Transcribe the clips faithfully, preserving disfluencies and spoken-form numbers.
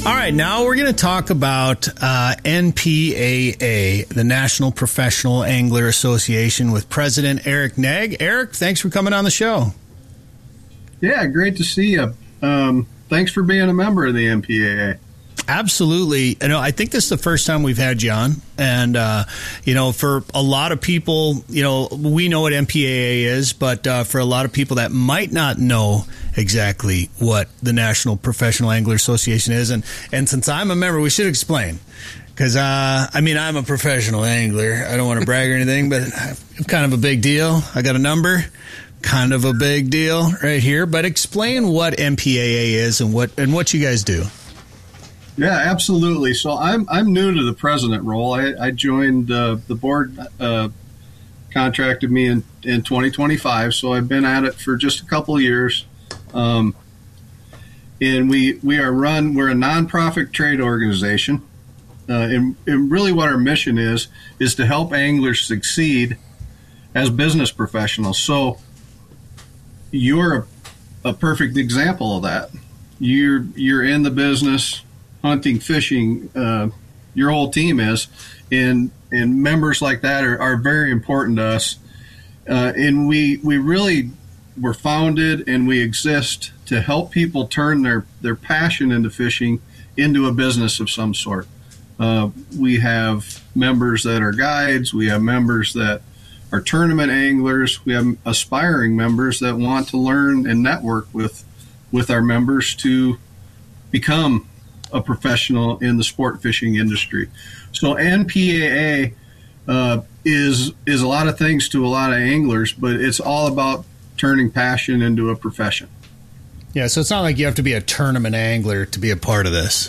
All right, now we're going to talk about uh, N P A A, the National Professional Angler Association, with President Eric Negg. Eric, thanks for coming on the show. Yeah, great to see you. Um, thanks for being a member of the N P A A. Absolutely. You know, I think this is the first time we've had you on. And, uh, you know, for a lot of people, you know, we know what N P A A is, but uh, for a lot of people that might not know exactly what the National Professional Angler Association is. And, and since I'm a member, we should explain. Because, uh, I mean, I'm a professional angler. I don't want to brag or anything, but I'm kind of a big deal. I got a number. Kind of a big deal right here. But explain what N P A A is and what and what you guys do. Yeah, absolutely. So I'm I'm new to the president role. I, I joined uh, the board uh, contracted me in, in twenty twenty-five, so I've been at it for just a couple of years. Um, and we we are run. We're a nonprofit trade organization, uh, and, and really what our mission is is to help anglers succeed as business professionals. So you're a, a perfect example of that. You're you're in the business. Hunting, fishing, uh, your whole team is, and and members like that are, are very important to us. Uh, and we we really were founded and we exist to help people turn their, their passion into fishing into a business of some sort. Uh, we have members that are guides. We have members that are tournament anglers. We have aspiring members that want to learn and network with with our members to become a professional in the sport fishing industry. So N P A A uh, is is a lot of things to a lot of anglers, but it's all about turning passion into a profession. Yeah, so it's not like you have to be a tournament angler to be a part of this.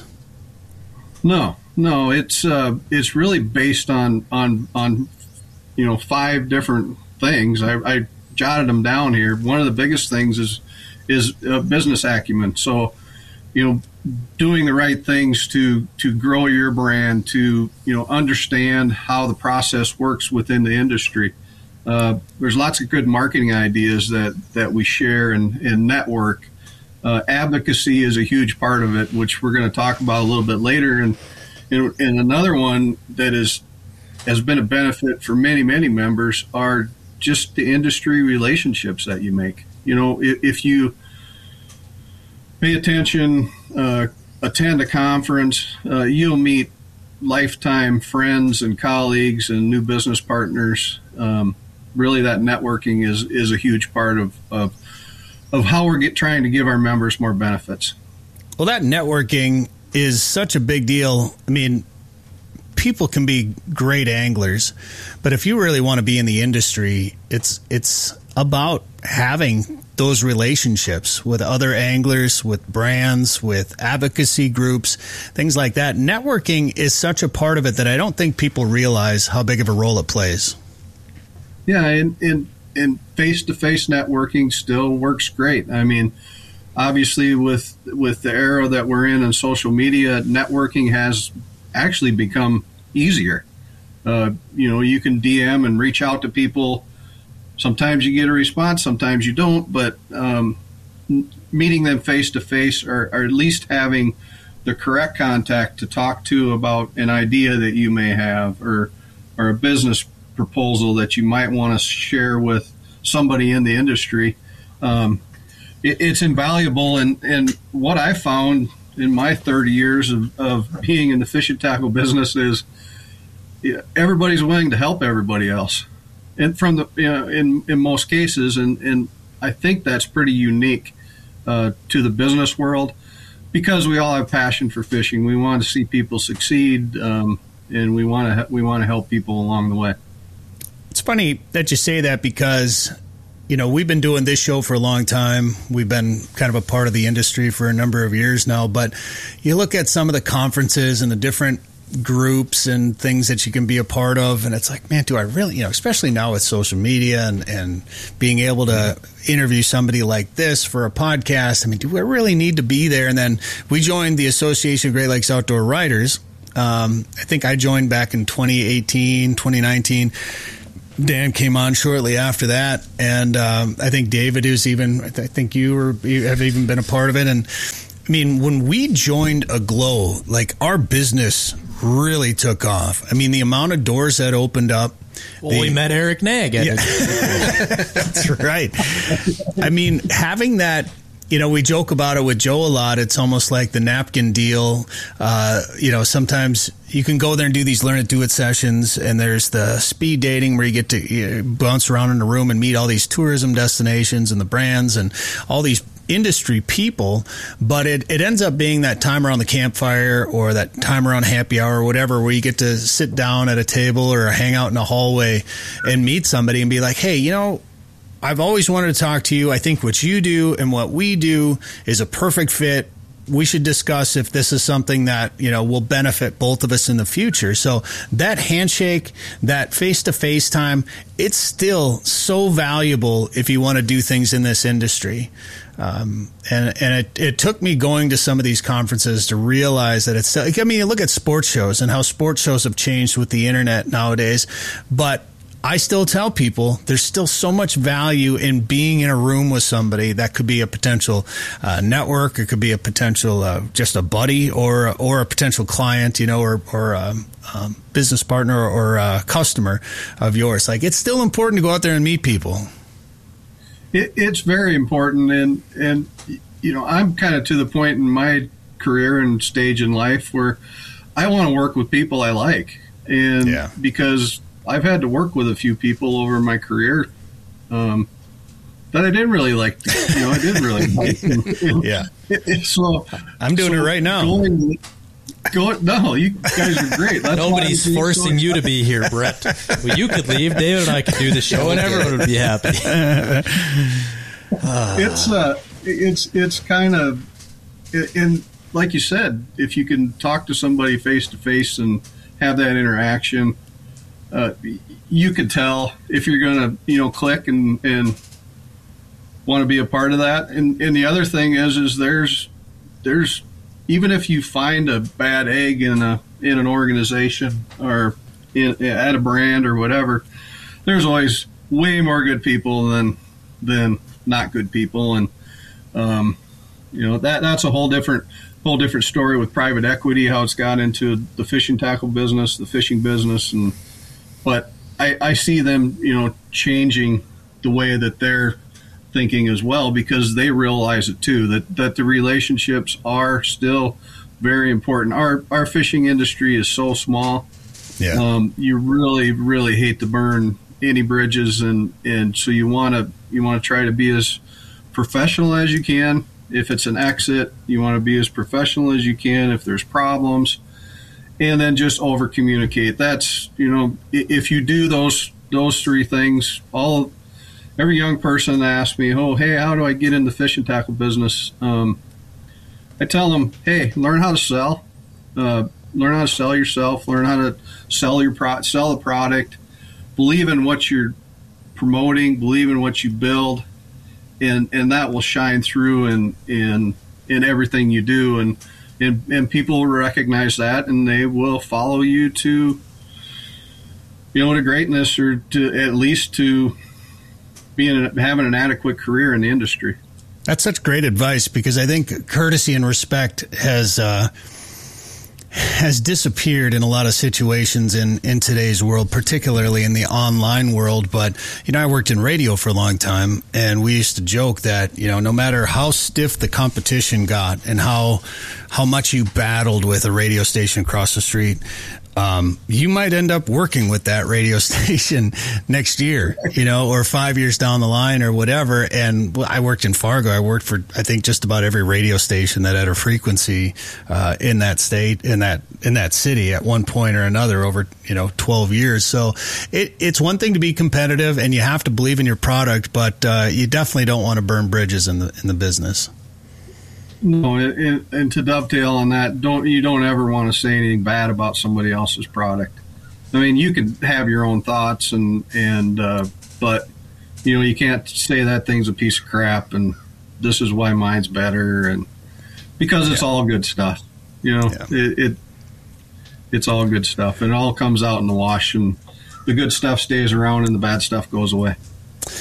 No, no, it's uh, it's really based on on on you know five different things. I, I jotted them down here. One of the biggest things is is uh, business acumen. So you know. doing the right things to to grow your brand, to you know understand how the process works within the industry. Uh, there's lots of good marketing ideas that that we share and, and network. Uh, advocacy is a huge part of it, which we're going to talk about a little bit later. And, and and another one that is has been a benefit for many many members are just the industry relationships that you make. You know, if, if you pay attention, uh, attend a conference, uh, you'll meet lifetime friends and colleagues and new business partners. Um, really, that networking is, is a huge part of, of, of how we're get, trying to give our members more benefits. Well, that networking is such a big deal. I mean, people can be great anglers, but if you really want to be in the industry, it's it's about having those relationships with other anglers, with brands, with advocacy groups, things like that. Networking is such a part of it that I don't think people realize how big of a role it plays. Yeah, and, and, and face-to-face networking still works great. I mean, obviously with with the era that we're in and social media, networking has actually become easier. Uh, you know, you can D M and reach out to people. Sometimes you get a response, sometimes you don't, but um, meeting them face-to-face or, or at least having the correct contact to talk to about an idea that you may have or or a business proposal that you might want to share with somebody in the industry, um, it, it's invaluable. And, and what I found in my thirty years of, of being in the fish and tackle business is everybody's willing to help everybody else. And from the you know, in in most cases, and, and I think that's pretty unique uh, to the business world because we all have passion for fishing. We want to see people succeed, um, and we want to we want to help people along the way. It's funny that you say that because you know we've been doing this show for a long time. We've been kind of a part of the industry for a number of years now. But you look at some of the conferences and the different groups and things that you can be a part of, and it's like, man, do I really, you know, especially now with social media and, and being able to interview somebody like this for a podcast, I mean, do I really need to be there? And then we joined the Association of Great Lakes Outdoor Writers. Um, I think I joined back in twenty eighteen, twenty nineteen. Dan came on shortly after that, and um, I think David is even, I think you, were, you have even been a part of it, and I mean, when we joined Aglow, like our business really took off. I mean, the amount of doors that opened up. Well, the, we met Eric Nag. Yeah. That's right. I mean, having that, you know, we joke about it with Joe a lot. It's almost like the napkin deal. Uh, you know, sometimes you can go there and do these learn it, do it sessions, and there's the speed dating where you get to you know, bounce around in a room and meet all these tourism destinations and the brands and all these industry people, but it, it ends up being that time around the campfire or that time around happy hour or whatever where you get to sit down at a table or hang out in a hallway and meet somebody and be like, hey, you know, I've always wanted to talk to you. I think what you do and what we do is a perfect fit. We should discuss if this is something that, you know, will benefit both of us in the future. So that handshake, that face-to-face time, it's still so valuable if you want to do things in this industry. Um, and and it, it took me going to some of these conferences to realize that it's, I mean, you look at sports shows and how sports shows have changed with the internet nowadays, but I still tell people there's still so much value in being in a room with somebody that could be a potential uh, network. It could be a potential uh, just a buddy or or a potential client, you know, or or um, um, business partner or uh, customer of yours. Like, it's still important to go out there and meet people. It, it's very important, and and you know, I'm kind of to the point in my career and stage in life where I want to work with people I like, and yeah. because I've had to work with a few people over my career um, that I didn't really like. You know, I didn't really like. And, and yeah. It, it, so I'm doing so it right now. Going, going, no, you guys are great. That's Nobody's forcing you to be here, Brett. Well, you could leave. David and I could do the show, and everyone would be happy. it's uh, it's it's kind of, and like you said, if you can talk to somebody face to face and have that interaction. Uh, you could tell if you're going to, you know, click and, and want to be a part of that. And, and the other thing is, is there's, there's, even if you find a bad egg in a, in an organization or in, at a brand or whatever, there's always way more good people than, than not good people. And, um, you know, that, that's a whole different, whole different story with private equity, how it's got into the fishing tackle business, the fishing business, and, But I, I see them, you know, changing the way that they're thinking as well, because they realize it too, that, that the relationships are still very important. Our our fishing industry is so small. Yeah. Um, you really, really hate to burn any bridges, and, and so you want to you want to try to be as professional as you can. If it's an exit, you want to be as professional as you can if there's problems. And then just over communicate. That's, you know, if you do those those three things, all every young person asks me, oh, hey, how do I get in the fishing tackle business? Um, I tell them, hey, learn how to sell, uh, learn how to sell yourself, learn how to sell your pro- sell a product, believe in what you're promoting, believe in what you build, and and that will shine through in in in everything you do. And And, and people will recognize that, and they will follow you to, you know, to greatness, or to at least to being having an adequate career in the industry. That's such great advice, because I think courtesy and respect has uh, has disappeared in a lot of situations in, in today's world, particularly in the online world. But, you know, I worked in radio for a long time, and we used to joke that, you know, no matter how stiff the competition got and how how much you battled with a radio station across the street, um, you might end up working with that radio station next year, you know, or five years down the line or whatever. And I worked in Fargo. I worked for, I think, just about every radio station that had a frequency uh, in that state, in that in that city at one point or another over, you know, twelve years. So it, it's one thing to be competitive, and you have to believe in your product, but uh, you definitely don't want to burn bridges in the in the business. No, and, and to dovetail on that, don't you don't ever want to say anything bad about somebody else's product. I mean, you can have your own thoughts, and and uh, but you know, you can't say that thing's a piece of crap and this is why mine's better, and because it's yeah. all good stuff. You know, yeah. it, it it's all good stuff, and it all comes out in the wash, and the good stuff stays around, and the bad stuff goes away.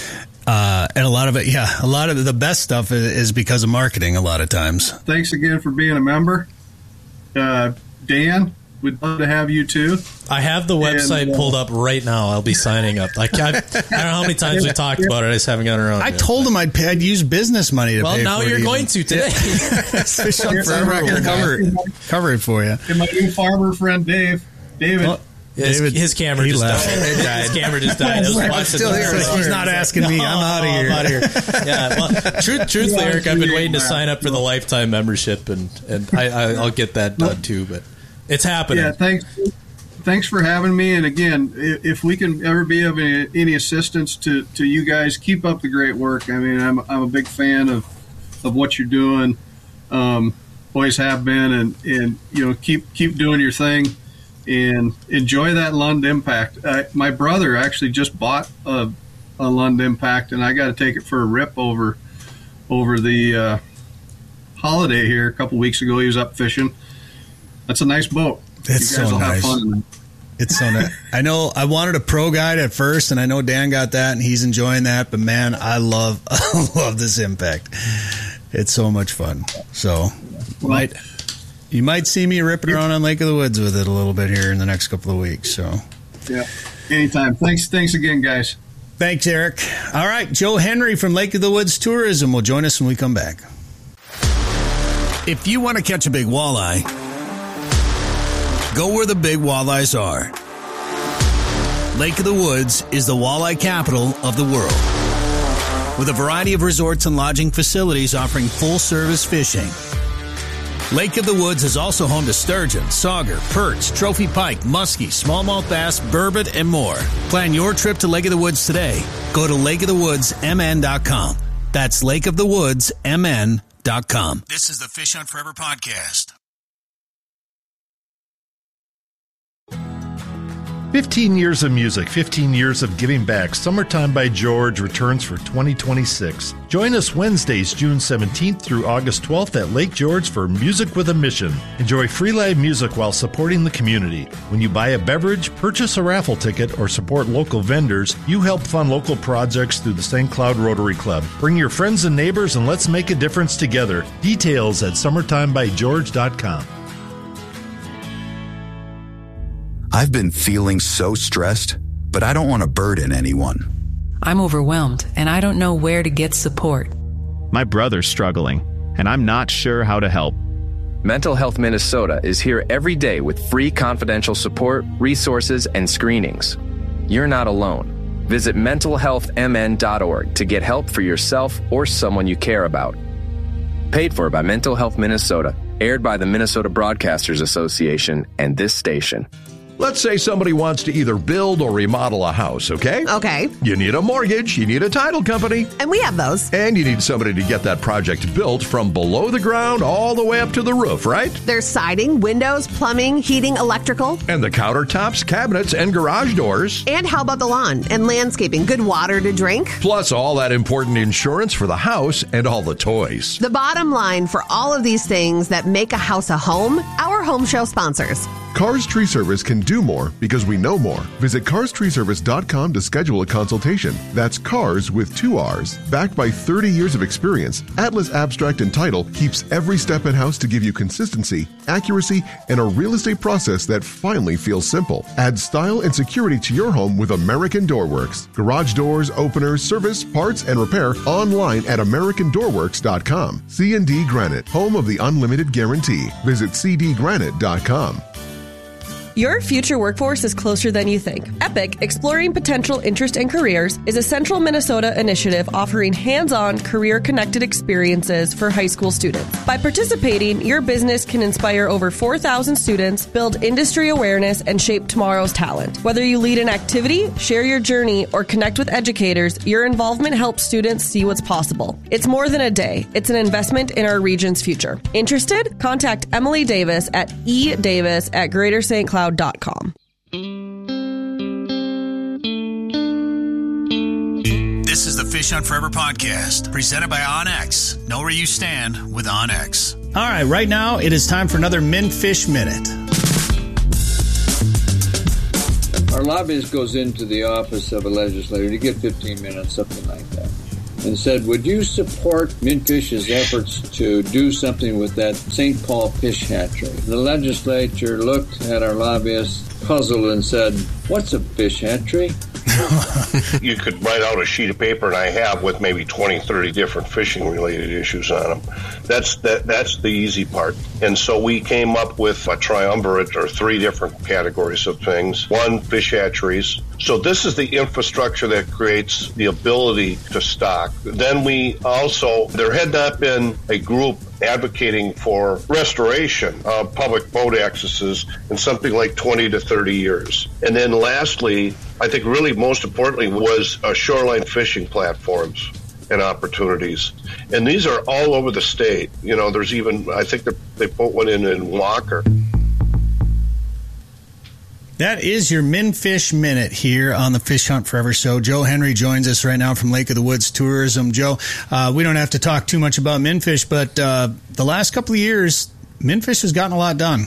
Uh, and a lot of it, yeah, a lot of the best stuff is, is because of marketing a lot of times. Thanks again for being a member. Uh, Dan, we'd love to have you too. I have the website and, uh, pulled up right now. I'll be signing up. Like I've, I don't know how many times we talked about it. I just haven't gotten around. I yet. told him I'd pay, I'd use business money to well, pay. Well, now for you're it going even. to today. Fish on Forever. I can cover it, cover it for you. And my new farmer friend Dave, David. Well, his, David, his camera just left. died. It died. His camera just died. It was I'm still here. He's, he's not asking me. I'm out of here. I'm out of here. Yeah. Well, truth, truthfully, Eric, I've been waiting to sign up for the lifetime membership, and and I, I I'll get that done too. But it's happening. Yeah. Thanks. Thanks for having me. And again, if we can ever be of any, any assistance to, to you guys, keep up the great work. I mean, I'm I'm a big fan of of what you're doing. Um, always have been, and and you know, keep keep doing your thing. And enjoy that Lund Impact. Uh, my brother actually just bought a, a Lund Impact, and I got to take it for a rip over over the uh, holiday here a couple weeks ago. He was up fishing. That's a nice boat. It's you guys so will nice. Have fun in it. It's so nice. I know I wanted a pro guide at first, and I know Dan got that, and he's enjoying that. But man, I love I love this Impact. It's so much fun. So Well, might. You might see me ripping around on Lake of the Woods with it a little bit here in the next couple of weeks. So, yeah, anytime. Thanks, thanks again, guys. Thanks, Eric. All right, Joe Henry from Lake of the Woods Tourism will join us when we come back. If you want to catch a big walleye, go where the big walleyes are. Lake of the Woods is the walleye capital of the world, with a variety of resorts and lodging facilities offering full-service fishing. Lake of the Woods is also home to sturgeon, sauger, perch, trophy pike, muskie, smallmouth bass, burbot, and more. Plan your trip to Lake of the Woods today. Go to lake of the woods m n dot com. That's lake of the woods m n dot com. This is the Fish Hunt Forever podcast. fifteen years of music, fifteen years of giving back. Summertime by George returns for twenty twenty-six. Join us Wednesdays, June seventeenth through August twelfth at Lake George for Music with a Mission. Enjoy free live music while supporting the community. When you buy a beverage, purchase a raffle ticket, or support local vendors, you help fund local projects through the Saint Cloud Rotary Club. Bring your friends and neighbors and let's make a difference together. Details at summertime by george dot com. I've been feeling so stressed, but I don't want to burden anyone. I'm overwhelmed, and I don't know where to get support. My brother's struggling, and I'm not sure how to help. Mental Health Minnesota is here every day with free confidential support, resources, and screenings. You're not alone. Visit mental health m n dot org to get help for yourself or someone you care about. Paid for by Mental Health Minnesota, aired by the Minnesota Broadcasters Association and this station. Let's say somebody wants to either build or remodel a house, okay? Okay. You need a mortgage, you need a title company. And we have those. And you need somebody to get that project built from below the ground all the way up to the roof, right? There's siding, windows, plumbing, heating, electrical. And the countertops, cabinets, and garage doors. And how about the lawn and landscaping? Good water to drink. Plus all that important insurance for the house and all the toys. The bottom line for all of these things that make a house a home, our home show sponsors. Cars Tree Service can do more because we know more. Visit cars tree service dot com to schedule a consultation. That's cars with two R's. Backed by thirty years of experience, Atlas Abstract and Title keeps every step in-house to give you consistency, accuracy, and a real estate process that finally feels simple. Add style and security to your home with American Door Works. Garage doors, openers, service, parts, and repair online at american door works dot com. C and D Granite, home of the unlimited guarantee. Visit c d granite dot com. Your future workforce is closer than you think. EPIC, Exploring Potential Interest and Careers, is a central Minnesota initiative offering hands-on, career-connected experiences for high school students. By participating, your business can inspire over four thousand students, build industry awareness, and shape tomorrow's talent. Whether you lead an activity, share your journey, or connect with educators, your involvement helps students see what's possible. It's more than a day. It's an investment in our region's future. Interested? Contact Emily Davis at e davis at greater saint cloud dot com. This is the Fish Hunt Forever podcast, presented by OnX. Know where you stand with OnX. All right, right now it is time for another Mint Fish Minute. Our lobbyist goes into the office of a legislator to get fifteen minutes, something like that. and said, would you support MinFish's efforts to do something with that Saint Paul fish hatchery? The legislature looked at our lobbyists, puzzled, and said, what's a fish hatchery? You could write out a sheet of paper, and I have, with maybe twenty, thirty different fishing-related issues on them. That's that. That's the easy part. And so we came up with a triumvirate, or three different categories of things. One, fish hatcheries. So this is the infrastructure that creates the ability to stock. Then we also, there had not been a group advocating for restoration of public boat accesses in something like twenty to thirty years. And then lastly, I think really most importantly, was uh, shoreline fishing platforms and opportunities. And these are all over the state. You know, there's even, I think they put one in in Walker. That is your MinFish Minute here on the Fish Hunt Forever show. Joe Henry joins us right now from Lake of the Woods Tourism. Joe, uh, we don't have to talk too much about MinFish, but uh, the last couple of years, MinFish has gotten a lot done.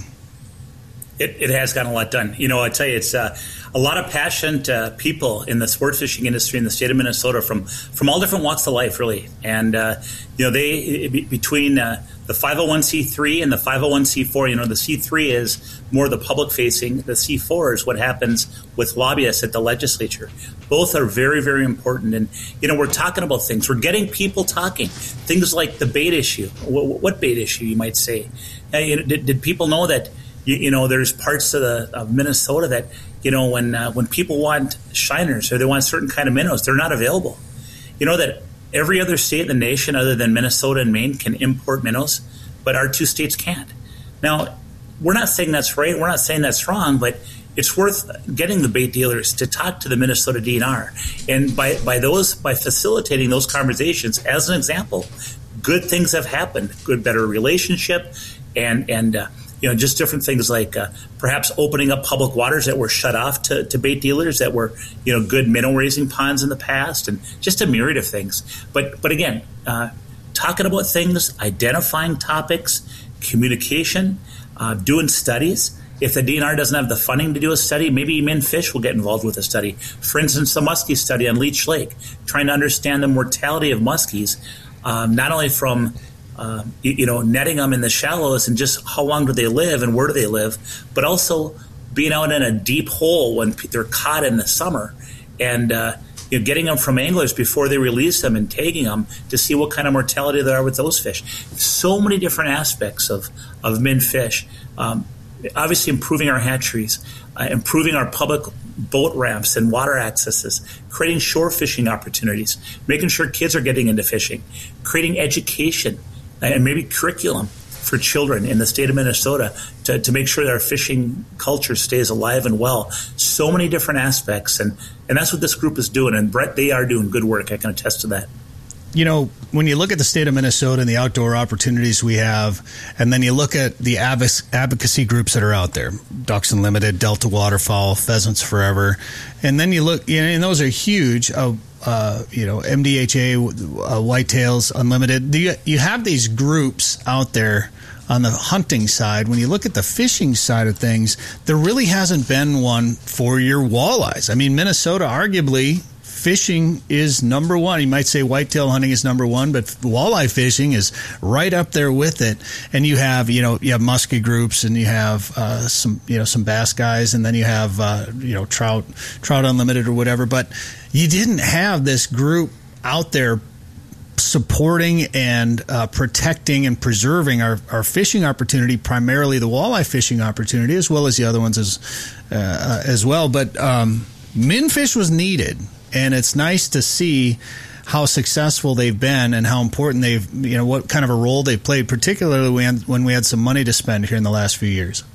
It, it has gotten a lot done. You know, I tell you, it's uh, a lot of passionate uh, people in the sport fishing industry in the state of Minnesota from, from all different walks of life, really. And, uh, you know, they, between uh, the five oh one c three and the five oh one c four, you know, the C three is more the public facing. The C four is what happens with lobbyists at the legislature. Both are very, very important. And, you know, we're talking about things. We're getting people talking. Things like the bait issue. What, what bait issue, you might say? Uh, you know, did, did people know that, you, you know, there's parts of, the, of Minnesota that, you know, when uh, when people want shiners or they want certain kind of minnows, they're not available. You know that every other state in the nation other than Minnesota and Maine can import minnows, but our two states can't. Now, we're not saying that's right. We're not saying that's wrong, but it's worth getting the bait dealers to talk to the Minnesota D N R. And by, by those, by facilitating those conversations, as an example, good things have happened. Good, better relationship, and and uh, you know, just different things like uh, perhaps opening up public waters that were shut off to, to bait dealers that were, you know, good minnow raising ponds in the past, and just a myriad of things. But but again, uh, talking about things, identifying topics, communication, uh, doing studies. If the D N R doesn't have the funding to do a study, maybe MinFish will get involved with a study. For instance, the muskie study on Leech Lake, trying to understand the mortality of muskies, um, not only from uh, you, you know netting them in the shallows and just how long do they live and where do they live, but also being out in a deep hole when they're caught in the summer and uh, you know, getting them from anglers before they release them and tagging them to see what kind of mortality there are with those fish. So many different aspects of, of MinFish. Um, Obviously, improving our hatcheries, uh, improving our public boat ramps and water accesses, creating shore fishing opportunities, making sure kids are getting into fishing, creating education and maybe curriculum for children in the state of Minnesota to, to make sure that our fishing culture stays alive and well. So many different aspects, and, and that's what this group is doing. And Brett, they are doing good work. I can attest to that. You know, when you look at the state of Minnesota and the outdoor opportunities we have, and then you look at the advocacy groups that are out there, Ducks Unlimited, Delta Waterfowl, Pheasants Forever, and then you look, you know, and those are huge, uh, uh, you know, M D H A, uh, Whitetails Unlimited. You, you have these groups out there on the hunting side. When you look at the fishing side of things, there really hasn't been one for your walleyes. I mean, Minnesota arguably fishing is number one. You might say whitetail hunting is number one, but walleye fishing is right up there with it. And you have, you know, you have muskie groups, and you have uh, some, you know, some bass guys, and then you have, uh, you know, trout, trout unlimited or whatever. But you didn't have this group out there supporting and uh, protecting and preserving our, our fishing opportunity, primarily the walleye fishing opportunity, as well as the other ones as uh, as well. But um, MinFish was needed. And it's nice to see how successful they've been and how important they've, you know, what kind of a role they've played, particularly when, when we had some money to spend here in the last few years.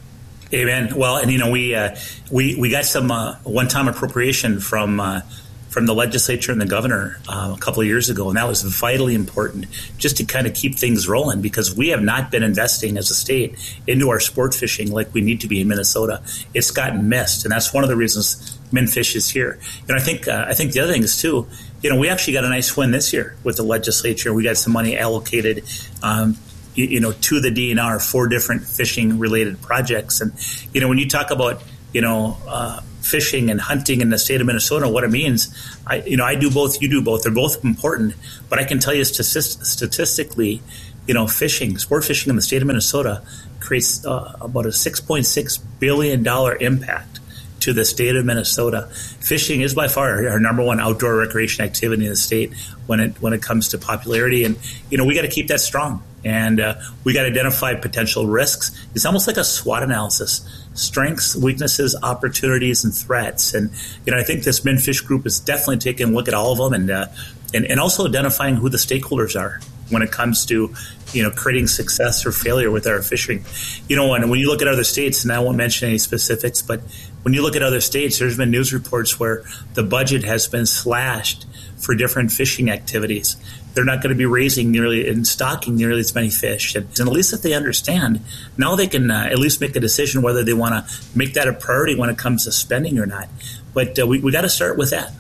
Amen. Well, and, you know, we uh, we, we got some uh, one-time appropriation from uh, from the legislature and the governor uh, a couple of years ago, and that was vitally important just to kind of keep things rolling, because we have not been investing as a state into our sport fishing like we need to be in Minnesota. It's gotten missed, and that's one of the reasons MinFish is here. And I think uh, I think the other thing is, too, you know, we actually got a nice win this year with the legislature. We got some money allocated um, you, you know, to the D N R for different fishing-related projects. And, you know, when you talk about, you know, uh, fishing and hunting in the state of Minnesota, what it means. I, you know, I do both, you do both. They're both important, but I can tell you statist- statistically, you know, fishing, sport fishing in the state of Minnesota creates uh, about a six point six billion dollars impact to the state of Minnesota. Fishing is by far our number one outdoor recreation activity in the state when it when it comes to popularity, and you know we got to keep that strong, and uh, we got to identify potential risks. It's almost like a SWOT analysis: strengths, weaknesses, opportunities, and threats. And you know I think this MinFish group is definitely taking a look at all of them, and uh, and and also identifying who the stakeholders are when it comes to, you know, creating success or failure with our fishing. You know, and when you look at other states, and I won't mention any specifics, but when you look at other states, there's been news reports where the budget has been slashed for different fishing activities. They're not going to be raising nearly and stocking nearly as many fish. And, and at least if they understand, now they can uh, at least make a decision whether they want to make that a priority when it comes to spending or not. But uh, we, we got to start with that.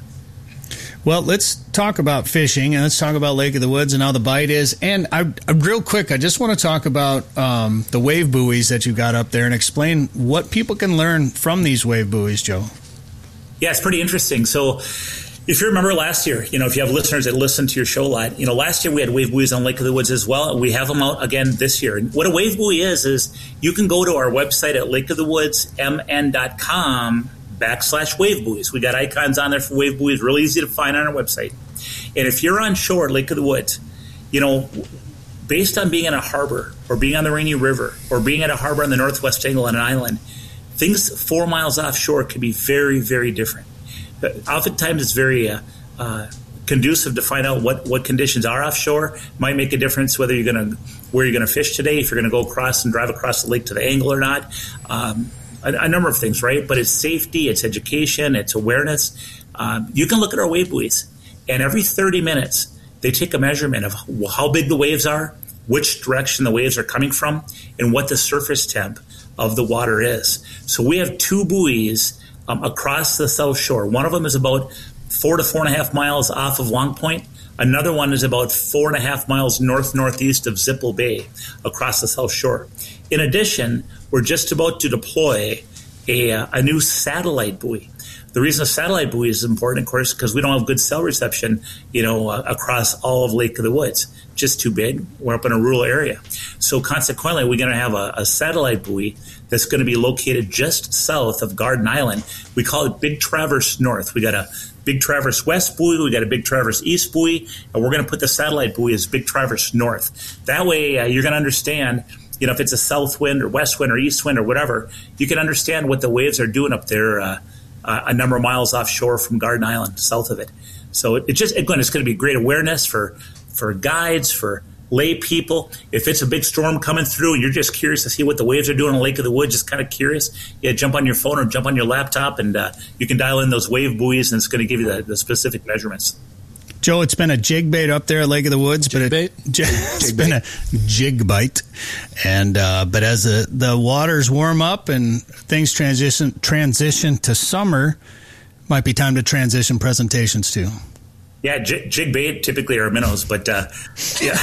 Well, let's talk about fishing, and let's talk about Lake of the Woods and how the bite is. And I, I real quick, I just want to talk about um, the wave buoys that you got up there and explain what people can learn from these wave buoys, Joe. Yeah, it's pretty interesting. So if you remember last year, you know, if you have listeners that listen to your show a lot, you know, last year we had wave buoys on Lake of the Woods as well. We have them out again this year. And what a wave buoy is, is you can go to our website at lake of the woods m n dot com backslash wave buoys. We got icons on there for wave buoys, really easy to find on our website. And if you're on shore at Lake of the Woods, you know, based on being in a harbor or being on the Rainy River or being at a harbor on the northwest angle on an island, things four miles offshore can be very, very different. But oftentimes it's very uh, uh, conducive to find out what, what conditions are offshore. Might make a difference whether you're going to where you're going to fish today, if you're going to go across and drive across the lake to the angle or not. Um, A, a number of things, right? But it's safety, it's education, it's awareness. Um, you can look at our wave buoys, and every thirty minutes, they take a measurement of how big the waves are, which direction the waves are coming from, and what the surface temp of the water is. So we have two buoys um, across the South Shore. One of them is about four to four and a half miles off of Long Point. Another one is about four and a half miles north-northeast of Zipple Bay across the South Shore. In addition, we're just about to deploy a, a new satellite buoy. The reason a satellite buoy is important, of course, because we don't have good cell reception, you know, uh, across all of Lake of the Woods. Just too big. We're up in a rural area. So consequently, we're going to have a, a satellite buoy that's going to be located just south of Garden Island. We call it Big Traverse North. We got a Big Traverse West buoy, we got a Big Traverse East buoy, and we're going to put the satellite buoy as Big Traverse North. That way, uh, you're going to understand, you know, if it's a south wind or west wind or east wind or whatever, you can understand what the waves are doing up there uh, uh, a number of miles offshore from Garden Island, south of it. So it, it just, again, it's going to be great awareness for, for guides, for lay people. If it's a big storm coming through and you're just curious to see what the waves are doing on Lake of the Woods, just kind of curious, yeah, jump on your phone or jump on your laptop and uh, you can dial in those wave buoys and it's going to give you the, the specific measurements. Joe, it's been a jig bait up there at Lake of the Woods, jig but bait? It, it's jig been bait. a jig bite. And uh, but as the, the waters warm up and things transition transition to summer, might be time to transition presentations too. Yeah, jig, jig bait typically are minnows, but uh, yeah,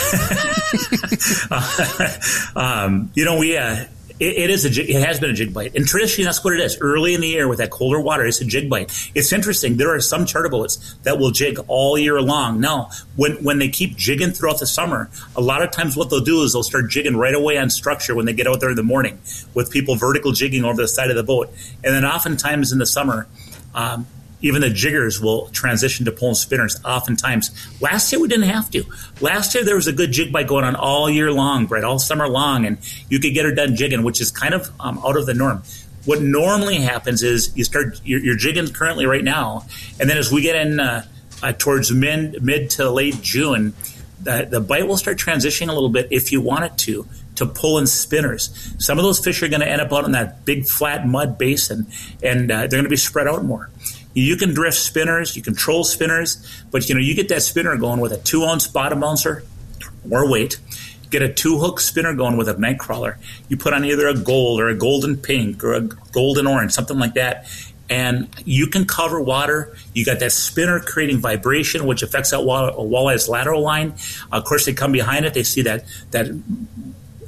uh, um, you know we. Uh, It, it is a jig, it has been a jig bite, and traditionally that's what it is. Early in the year with that colder water, it's a jig bite. It's interesting. There are some charter boats that will jig all year long. Now, when when they keep jigging throughout the summer, a lot of times what they'll do is they'll start jigging right away on structure when they get out there in the morning, with people vertical jigging over the side of the boat, and then oftentimes in the summer. Um, Even the jiggers will transition to pulling spinners oftentimes. Last year, we didn't have to. Last year, there was a good jig bite going on all year long, Brett, all summer long, and you could get her done jigging, which is kind of um, out of the norm. What normally happens is you start, you're, you're jigging currently right now, and then as we get in uh, uh, towards mid, mid to late June, the, the bite will start transitioning a little bit if you want it to, to pulling spinners. Some of those fish are going to end up out in that big flat mud basin, and uh, they're going to be spread out more. You can drift spinners, you can troll spinners, but you know you get that spinner going with a two ounce bottom bouncer or weight. Get a two hook spinner going with a night crawler. You put on either a gold or a golden pink or a golden orange, something like that, and you can cover water. You got that spinner creating vibration, which affects that wall, walleye's lateral line. Uh, of course, they come behind it. They see that that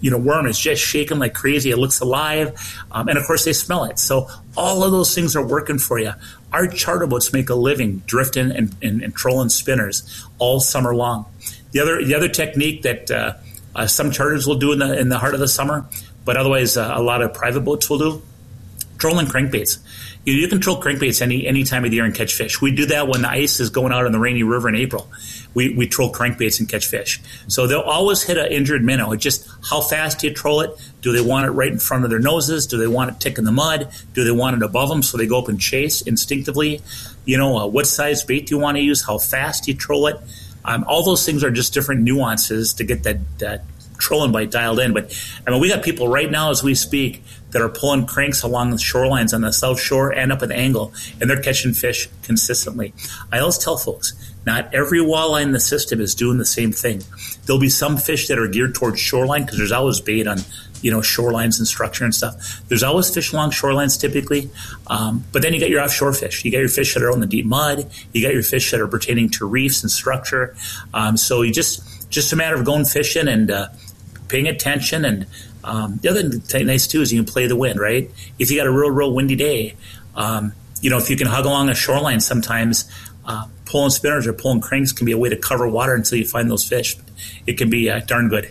you know, worm is just shaking like crazy. It looks alive. Um, and, of course, they smell it. So all of those things are working for you. Our charter boats make a living drifting and, and, and trolling spinners all summer long. The other the other technique that uh, uh, some charters will do in the in the heart of the summer, but otherwise uh, a lot of private boats will do, trolling crankbaits. You, you can troll crankbaits any any time of the year and catch fish. We do that when the ice is going out on the rainy river in April. We we troll crankbaits and catch fish. So they'll always hit an injured minnow. It's just how fast do you troll it? Do they want it right in front of their noses? Do they want it tick in the mud? Do they want it above them so they go up and chase instinctively? You know, uh, what size bait do you want to use? How fast do you troll it? Um, all those things are just different nuances to get that, that trolling bite dialed in. But I mean, we got people right now as we speak that are pulling cranks along the shorelines on the South Shore and up at the Angle, and they're catching fish consistently. I always tell folks, not every walleye in the system is doing the same thing. There'll be some fish that are geared towards shoreline because there's always bait on, you know, shorelines and structure and stuff. There's always fish along shorelines typically, um, but then you got your offshore fish. You got your fish that are on the deep mud. You got your fish that are pertaining to reefs and structure. Um, so you just just a matter of going fishing and uh, paying attention. And um, the other thing nice too is you can play the wind, right? If you got a real, real windy day, um, you know, if you can hug along a shoreline sometimes, uh, pulling spinners or pulling cranks can be a way to cover water until you find those fish. It can be uh, darn good.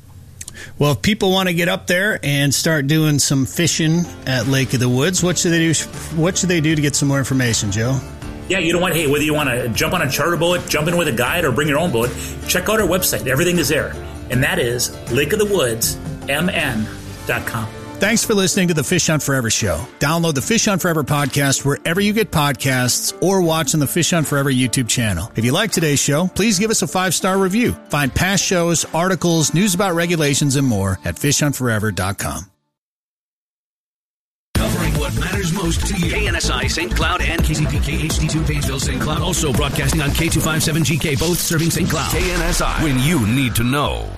Well, if people want to get up there and start doing some fishing at Lake of the Woods, what should they do? What should they do to get some more information, Joe? Yeah, you know what? Hey, whether you want to jump on a charter boat, jump in with a guide, or bring your own boat, check out our website. Everything is there, and that is lake of the woods m n dot com. Thanks for listening to the Fish Hunt Forever show. Download the Fish Hunt Forever podcast wherever you get podcasts or watch on the Fish Hunt Forever YouTube channel. If you like today's show, please give us a five-star review. Find past shows, articles, news about regulations, and more at fish hunt forever dot com. Covering what matters most to you. K N S I Saint Cloud and K Z P K H D two Painesville Saint Cloud. Also broadcasting on K two fifty-seven G K, both serving Saint Cloud. K N S I, when you need to know.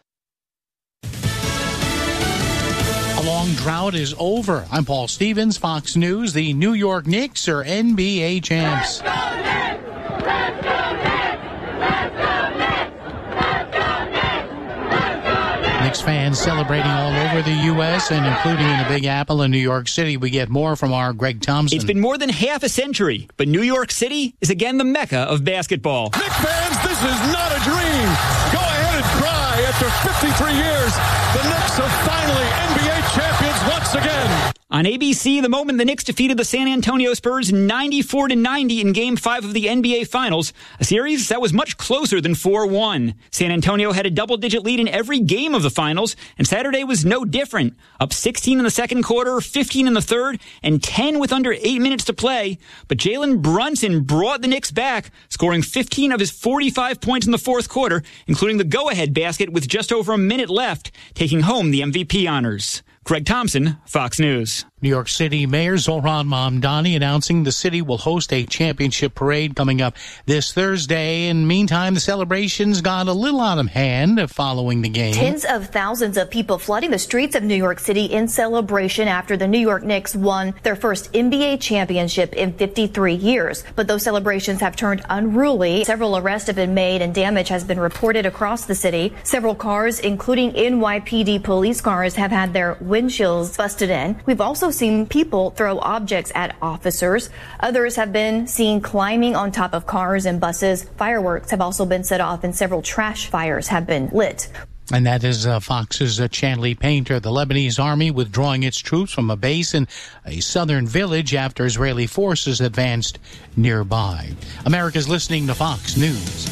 A long drought is over. I'm Paul Stevens, Fox News. The New York Knicks are N B A champs. Let's go Knicks! Let's go Knicks! Let's go Knicks! Let's go Knicks! Let's go Knicks! Knicks fans celebrating all over the U S and including in the Big Apple in New York City. We get more from our Greg Thompson. It's been more than half a century, but New York City is again the mecca of basketball. Knicks fans, this is not a dream. Go ahead and cry. After fifty-three years, the Knicks are finally N B A champions once again. On A B C, the moment the Knicks defeated the San Antonio Spurs ninety-four to ninety in Game five of the N B A Finals, a series that was much closer than four one. San Antonio had a double-digit lead in every game of the Finals, and Saturday was no different. Up sixteen in the second quarter, fifteen in the third, and ten with under eight minutes to play. But Jalen Brunson brought the Knicks back, scoring fifteen of his forty-five points in the fourth quarter, including the go-ahead basket with just over a minute left, taking home the M V P honors. Greg Thompson, Fox News. New York City Mayor Zohran Mamdani announcing the city will host a championship parade coming up this Thursday. In the meantime, the celebrations got a little out of hand following the game. Tens of thousands of people flooding the streets of New York City in celebration after the New York Knicks won their first N B A championship in fifty-three years. But those celebrations have turned unruly. Several arrests have been made and damage has been reported across the city. Several cars, including N Y P D police cars, have had their windshields busted in. We've also seen people throw objects at officers. Others have been seen climbing on top of cars and buses. Fireworks have also been set off and several trash fires have been lit. And that is uh, Fox's uh, Chanley Painter. The Lebanese army withdrawing its troops from a base in a southern village after Israeli forces advanced nearby. America's listening to Fox News.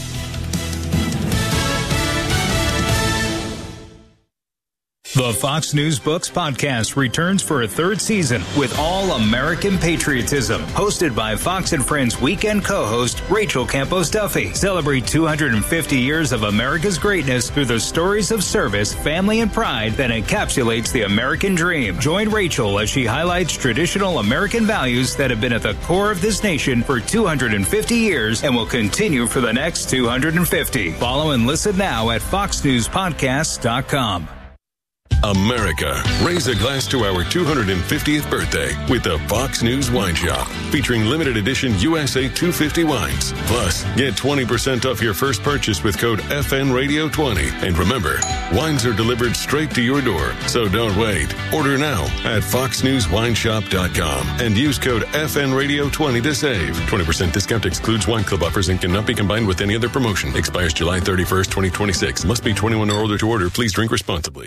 The Fox News Books podcast returns for a third season with All American Patriotism, hosted by Fox and Friends weekend co-host Rachel Campos Duffy. Celebrate two hundred fifty years of America's greatness through the stories of service, family, and pride that encapsulates the American dream. Join Rachel as she highlights traditional American values that have been at the core of this nation for two hundred fifty years and will continue for the next two hundred fifty. Follow and listen now at fox news podcasts dot com. America, raise a glass to our two hundred fiftieth birthday with the Fox News Wine Shop, featuring limited edition U S A two fifty wines. Plus, get twenty percent off your first purchase with code F N Radio twenty. And remember, wines are delivered straight to your door, so don't wait. Order now at fox news wine shop dot com and use code F N Radio twenty to save. twenty percent discount excludes wine club offers and cannot be combined with any other promotion. Expires July thirty-first, twenty twenty-six. Must be twenty-one or older to order. Please drink responsibly.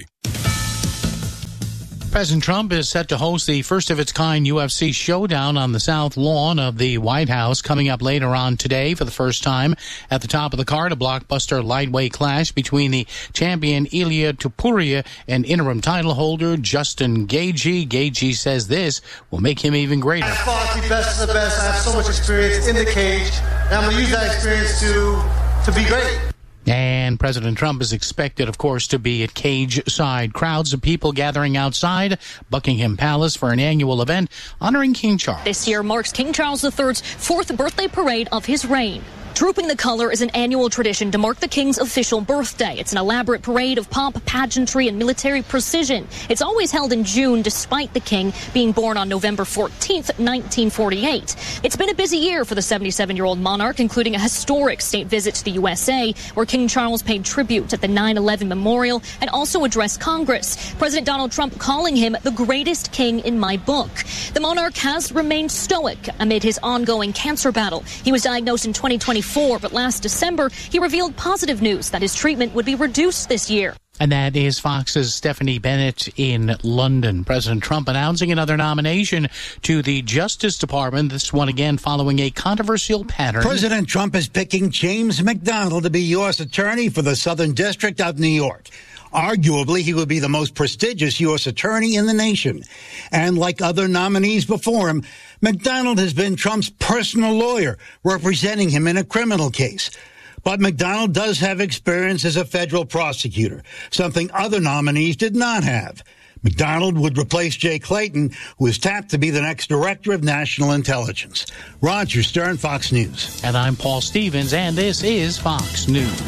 President Trump is set to host the first-of-its-kind U F C showdown on the south lawn of the White House coming up later on today for the first time. At the top of the card, a blockbuster lightweight clash between the champion Ilia Topuria and interim title holder Justin Gaethje. Gaethje says this will make him even greater. I fought the best of the best. I have so much experience in the cage, and I'm going to use that experience to, to be great. And President Trump is expected, of course, to be at cage-side. Crowds of people gathering outside Buckingham Palace for an annual event honoring King Charles. This year marks King Charles the third's fourth birthday parade of his reign. Trooping the Color is an annual tradition to mark the King's official birthday. It's an elaborate parade of pomp, pageantry, and military precision. It's always held in June, despite the King being born on November fourteenth, nineteen forty-eight. It's been a busy year for the seventy-seven-year-old monarch, including a historic state visit to the U S A, where King Charles paid tribute at the nine eleven memorial and also addressed Congress. President Donald Trump calling him the greatest king in my book. The monarch has remained stoic amid his ongoing cancer battle. He was diagnosed in twenty twenty-four. But last December, he revealed positive news that his treatment would be reduced this year. And that is Fox's Stephanie Bennett in London. President Trump announcing another nomination to the Justice Department, this one again following a controversial pattern. President Trump is picking James McDonald to be U S Attorney for the Southern District of New York. Arguably, he would be the most prestigious U S attorney in the nation. And like other nominees before him, McDonald has been Trump's personal lawyer, representing him in a criminal case. But McDonald does have experience as a federal prosecutor, something other nominees did not have. McDonald would replace Jay Clayton, who is tapped to be the next director of national intelligence. Roger Stern, Fox News. And I'm Paul Stevens, and this is Fox News.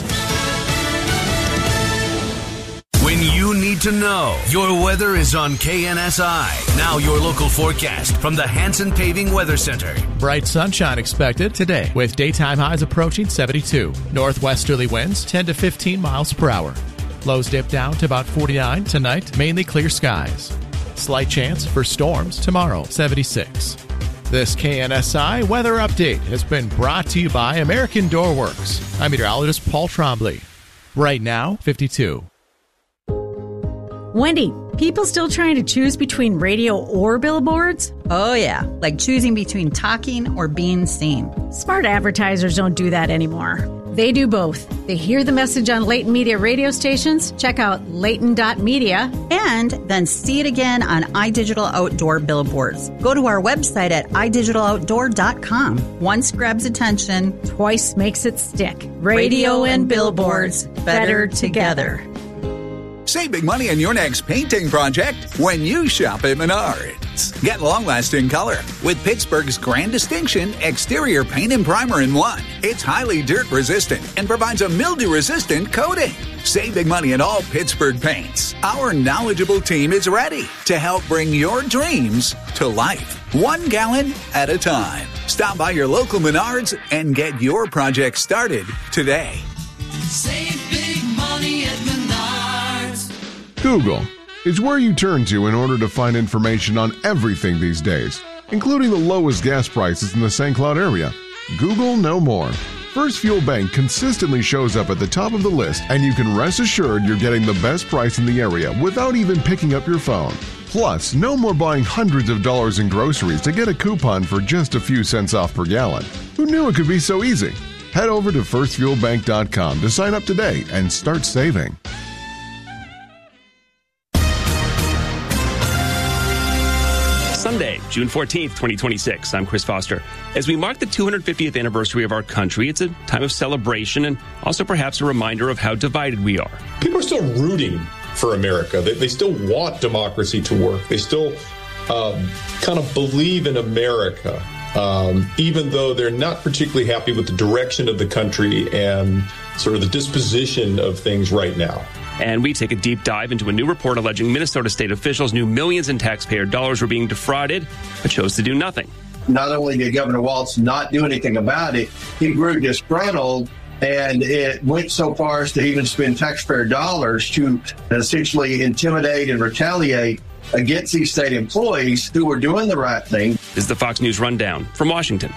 When you need to know, your weather is on K N S I. Now your local forecast from the Hanson Paving Weather Center. Bright sunshine expected today with daytime highs approaching seventy-two. Northwesterly winds ten to fifteen miles per hour. Lows dip down to about forty-nine tonight, mainly clear skies. Slight chance for storms tomorrow, seventy-six. This K N S I weather update has been brought to you by American Door Works. I'm meteorologist Paul Trombley. Right now, fifty-two. Wendy, people still trying to choose between radio or billboards? Oh, yeah, like choosing between talking or being seen. Smart advertisers don't do that anymore. They do both. They hear the message on Leighton Media radio stations, check out leighton dot media, and then see it again on iDigital Outdoor billboards. Go to our website at i digital outdoor dot com. Once grabs attention, twice makes it stick. Radio, radio and billboards, better together. Save big money on your next painting project when you shop at Menards. Get long-lasting color with Pittsburgh's Grand Distinction Exterior Paint and Primer in one. It's highly dirt-resistant and provides a mildew-resistant coating. Save big money in all Pittsburgh paints. Our knowledgeable team is ready to help bring your dreams to life, one gallon at a time. Stop by your local Menards and get your project started today. Save big money at Menards. Google is where you turn to in order to find information on everything these days, including the lowest gas prices in the Saint Cloud area. Google no more. First Fuel Bank consistently shows up at the top of the list, and you can rest assured you're getting the best price in the area without even picking up your phone. Plus, no more buying hundreds of dollars in groceries to get a coupon for just a few cents off per gallon. Who knew it could be so easy? Head over to first fuel bank dot com to sign up today and start saving. Sunday, June fourteenth, twenty twenty-six. I'm Chris Foster. As we mark the two hundred fiftieth anniversary of our country, it's a time of celebration and also perhaps a reminder of how divided we are. People are still rooting for America. They, they still want democracy to work. They still um, kind of believe in America, um, even though they're not particularly happy with the direction of the country and sort of the disposition of things right now. And we take a deep dive into a new report alleging Minnesota state officials knew millions in taxpayer dollars were being defrauded, but chose to do nothing. Not only did Governor Walz not do anything about it, he grew disgruntled, and it went so far as to even spend taxpayer dollars to essentially intimidate and retaliate against these state employees who were doing the right thing. This is the Fox News Rundown from Washington.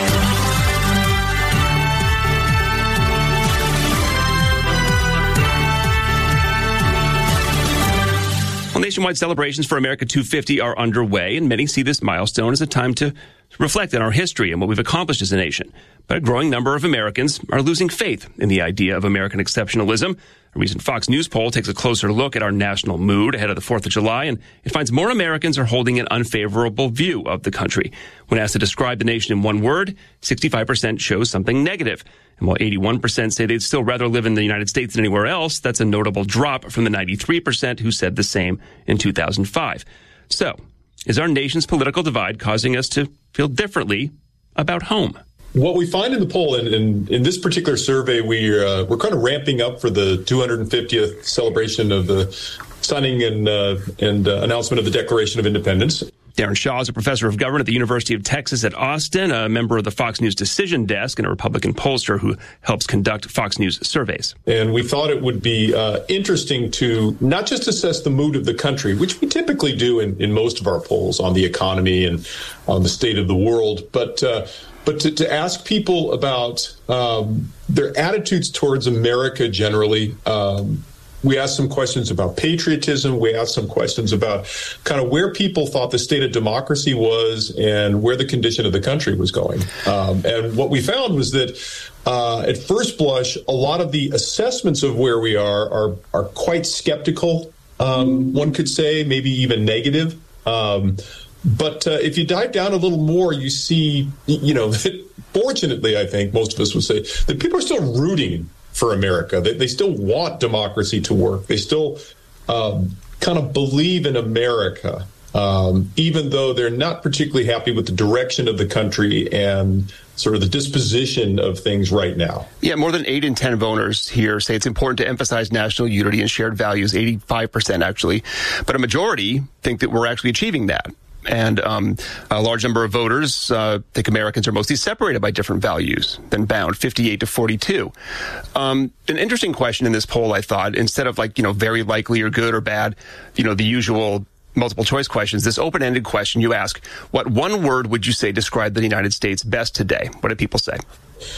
Well, nationwide celebrations for America two fifty are underway, and many see this milestone as a time to reflect on our history and what we've accomplished as a nation. But a growing number of Americans are losing faith in the idea of American exceptionalism. A recent Fox News poll takes a closer look at our national mood ahead of the fourth of July, and it finds more Americans are holding an unfavorable view of the country. When asked to describe the nation in one word, sixty-five percent chose something negative. And while eighty-one percent say they'd still rather live in the United States than anywhere else, that's a notable drop from the ninety-three percent who said the same in two thousand five. So, is our nation's political divide causing us to feel differently about home? What we find in the poll, and in, in this particular survey, we, uh, we're kind of ramping up for the two hundred fiftieth celebration of the signing and, uh, and uh, announcement of the Declaration of Independence. Darren Shaw is a professor of government at the University of Texas at Austin, a member of the Fox News Decision Desk, and a Republican pollster who helps conduct Fox News surveys. And we thought it would be uh, interesting to not just assess the mood of the country, which we typically do in, in most of our polls on the economy and on the state of the world, but uh, but to, to ask people about um, their attitudes towards America generally. Um, We asked some questions about patriotism. We asked some questions about kind of where people thought the state of democracy was and where the condition of the country was going. Um, and what we found was that uh, at first blush, a lot of the assessments of where we are are, are quite skeptical, um, one could say, maybe even negative. Um, but uh, if you dive down a little more, you see, you know, that fortunately, I think most of us would say that people are still rooting for America. They, they still want democracy to work. They still um, kind of believe in America, um, even though they're not particularly happy with the direction of the country and sort of the disposition of things right now. Yeah, more than eight in ten voters here say it's important to emphasize national unity and shared values, eighty-five percent actually. But a majority think that we're actually achieving that. And um, a large number of voters uh, think Americans are mostly separated by different values than bound, fifty-eight to forty-two. Um, an interesting question in this poll, I thought, instead of like, you know, very likely or good or bad, you know, the usual multiple choice questions, this open-ended question you ask, what one word would you say described the United States best today? What did people say?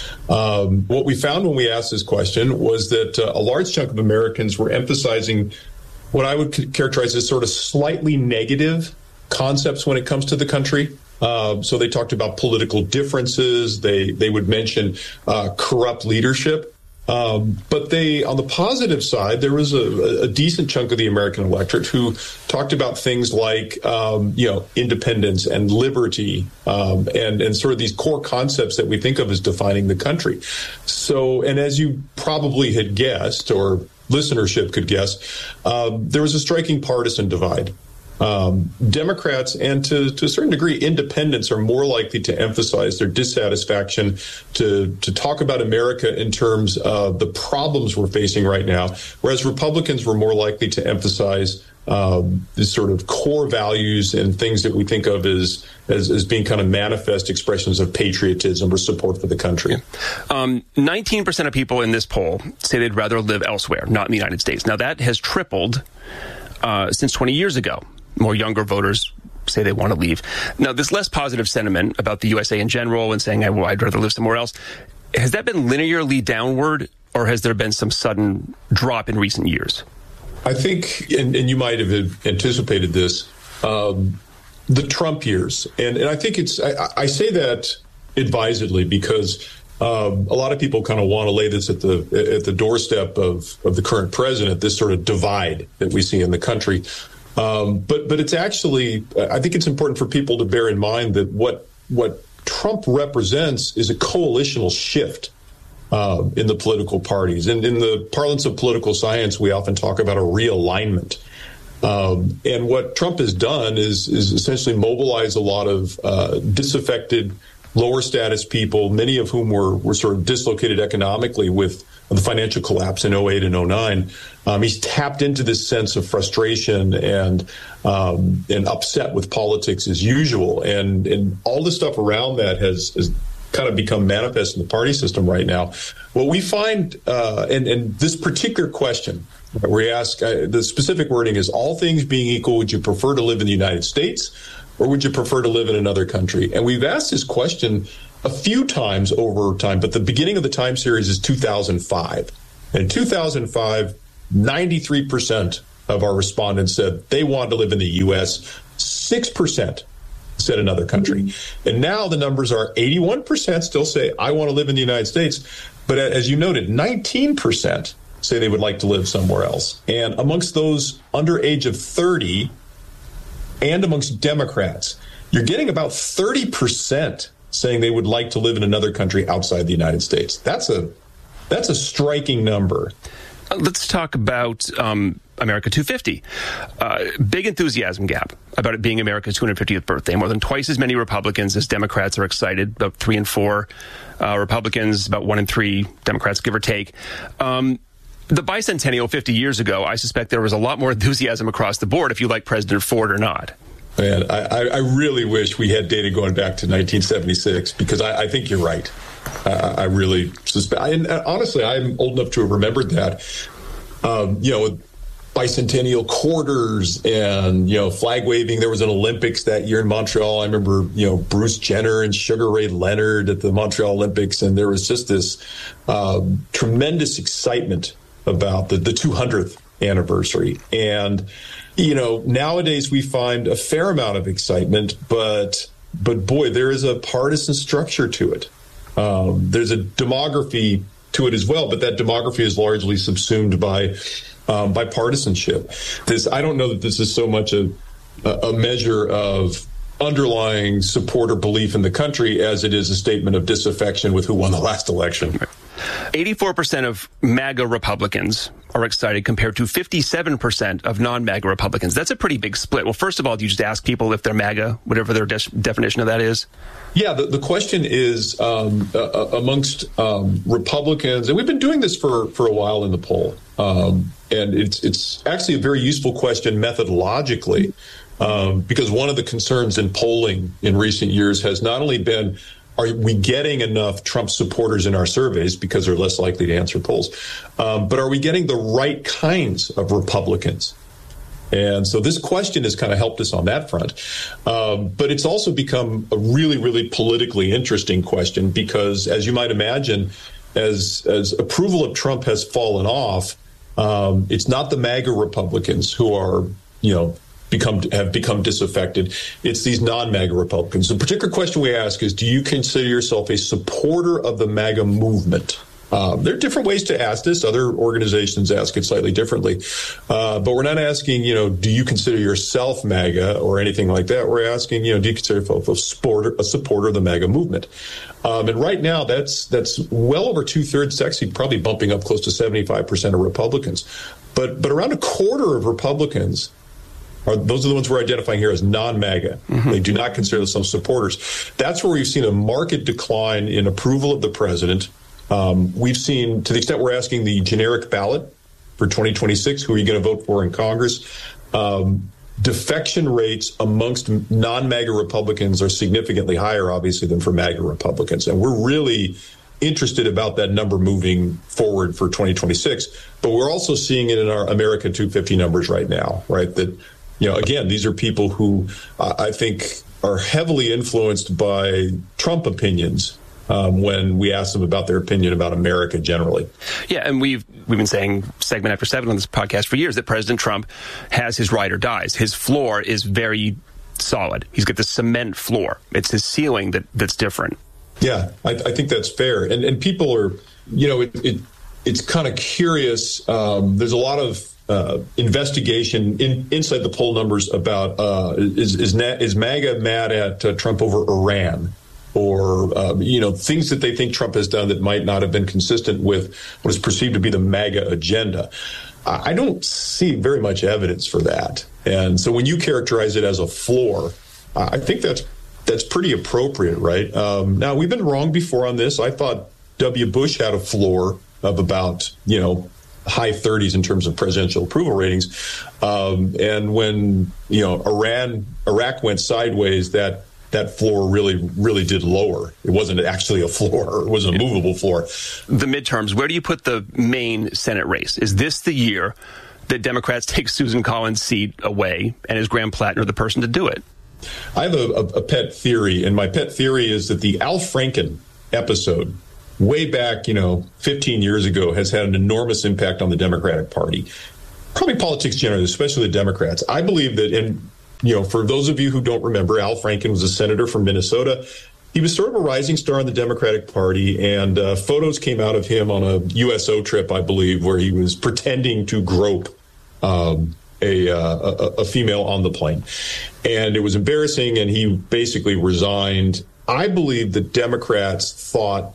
Um, what we found when we asked this question was that uh, a large chunk of Americans were emphasizing what I would characterize as sort of slightly negative concepts when it comes to the country. Uh, so they talked about political differences. They they would mention uh, corrupt leadership. Um, but they, on the positive side, there was a, a decent chunk of the American electorate who talked about things like, um, you know, independence and liberty, um, and and sort of these core concepts that we think of as defining the country. So, and as you probably had guessed, or listenership could guess, uh, there was a striking partisan divide. Um, Democrats and to, to a certain degree, independents are more likely to emphasize their dissatisfaction, to, to talk about America in terms of the problems we're facing right now, whereas Republicans were more likely to emphasize um, this sort of core values and things that we think of as, as, as being kind of manifest expressions of patriotism or support for the country. Um, nineteen percent of people in this poll say they'd rather live elsewhere, not in the United States. Now, that has tripled uh, since twenty years ago. More younger voters say they want to leave. Now, this less positive sentiment about the U S A in general and saying, well, I'd rather live somewhere else, has that been linearly downward, or has there been some sudden drop in recent years? I think, and, and you might have anticipated this, um, the Trump years. And, and I think it's, I, I say that advisedly because um, a lot of people kind of want to lay this at the at the doorstep of, of the current president, this sort of divide that we see in the country. Um, but but it's actually, I think it's important for people to bear in mind that what what Trump represents is a coalitional shift uh, in the political parties. And in the parlance of political science, we often talk about a realignment. Um, and what Trump has done is is essentially mobilize a lot of uh, disaffected, lower status people, many of whom were, were sort of dislocated economically with the financial collapse in oh eight and oh nine. Um, he's tapped into this sense of frustration and um, and upset with politics as usual. And, and all the stuff around that has, has kind of become manifest in the party system right now. What we find, uh, and, and this particular question, where we ask, uh, the specific wording is, all things being equal, would you prefer to live in the United States or would you prefer to live in another country? And we've asked this question a few times over time, but the beginning of the time series is two thousand five. In two thousand five, ninety-three percent of our respondents said they wanted to live in the U S. six percent said another country. And now the numbers are eighty-one percent still say, I want to live in the United States. But as you noted, nineteen percent say they would like to live somewhere else. And amongst those under age of thirty and amongst Democrats, you're getting about thirty percent saying they would like to live in another country outside the United States. That's a that's a striking number. Let's talk about um, America two fifty. Uh, big enthusiasm gap about it being America's two hundred fiftieth birthday. More than twice as many Republicans as Democrats are excited. About three and four uh, Republicans, about one and three Democrats, give or take. Um, the bicentennial fifty years ago, I suspect there was a lot more enthusiasm across the board if you like President Ford or not. Man, I, I really wish we had data going back to nineteen seventy-six, because I, I think you're right. Uh, I really suspect. And honestly, I'm old enough to have remembered that. Um, you know, bicentennial quarters and, you know, flag waving. There was an Olympics that year in Montreal. I remember, you know, Bruce Jenner and Sugar Ray Leonard at the Montreal Olympics. And there was just this uh, tremendous excitement about the, the two hundredth anniversary. And, you know, nowadays we find a fair amount of excitement, but but boy, there is a partisan structure to it. Um, there's a demography to it as well, but that demography is largely subsumed by um, by partisanship. This, I don't know that this is so much a a measure of underlying support or belief in the country as it is a statement of disaffection with who won the last election. eighty-four percent of MAGA Republicans are excited compared to fifty-seven percent of non-MAGA Republicans. That's a pretty big split. Well, first of all, do you just ask people if they're MAGA, whatever their de- definition of that is? Yeah, the, the question is um, uh, amongst um, Republicans, and we've been doing this for, for a while in the poll, um, and it's it's actually a very useful question methodologically, um, because one of the concerns in polling in recent years has not only been, are we getting enough Trump supporters in our surveys because they're less likely to answer polls? Um, but are we getting the right kinds of Republicans? And so this question has kind of helped us on that front. Um, but it's also become a really, really politically interesting question because, as you might imagine, as, as approval of Trump has fallen off, um, it's not the MAGA Republicans who are, you know, become have become disaffected. It's these non-MAGA Republicans. The particular question we ask is, do you consider yourself a supporter of the MAGA movement? Um, there are different ways to ask this. Other organizations ask it slightly differently. Uh, but we're not asking, you know, do you consider yourself MAGA or anything like that? We're asking, you know, do you consider yourself a supporter, a supporter of the MAGA movement? Um, and right now, that's that's well over two-thirds, actually probably bumping up close to seventy-five percent of Republicans. But, but around a quarter of Republicans, Are, those are the ones we're identifying here as non-MAGA. Mm-hmm. They do not consider themselves supporters. That's where we've seen a marked decline in approval of the president. Um, we've seen, to the extent we're asking the generic ballot for twenty twenty-six, who are you going to vote for in Congress? Um, defection rates amongst non-MAGA Republicans are significantly higher, obviously, than for MAGA Republicans. And we're really interested about that number moving forward for twenty twenty-six. But we're also seeing it in our America two fifty numbers right now, right? That, you know, again, these are people who uh, I think are heavily influenced by Trump opinions um, when we ask them about their opinion about America generally. Yeah, and we've we've been saying segment after segment on this podcast for years that President Trump has his ride or dies. His floor is very solid. He's got the cement floor. It's his ceiling that that's different. Yeah, I, I think that's fair. And and people are, you know, it, it it's kind of curious. Um, there's a lot of uh, investigation in, inside the poll numbers about uh, is is, is MAGA mad at uh, Trump over Iran, or uh, you know, things that they think Trump has done that might not have been consistent with what is perceived to be the MAGA agenda. I don't see very much evidence for that. And so when you characterize it as a floor, I think that's that's pretty appropriate, right? Um, now, we've been wrong before on this. I thought W. Bush had a floor of about, you know, high thirties in terms of presidential approval ratings. Um, and when, you know, Iran, Iraq went sideways, that that floor really, really did lower. It wasn't actually a floor. It was a movable floor. The midterms, where do you put the Maine Senate race? Is this the year that Democrats take Susan Collins' seat away, and is Graham Plattner the person to do it? I have a, a, a pet theory, and my pet theory is that the Al Franken episode way back, you know, fifteen years ago has had an enormous impact on the Democratic Party. Probably politics generally, especially the Democrats. I believe that, and, you know, for those of you who don't remember, Al Franken was a senator from Minnesota. He was sort of a rising star in the Democratic Party, and uh, photos came out of him on a U S O trip, I believe, where he was pretending to grope um, a, uh, a, a female on the plane. And it was embarrassing, and he basically resigned. I believe that Democrats thought